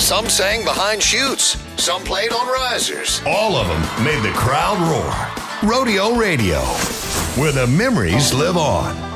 Some sang behind chutes. Some played on risers. All of them made the crowd roar. Rodeo Radio, where the memories live on.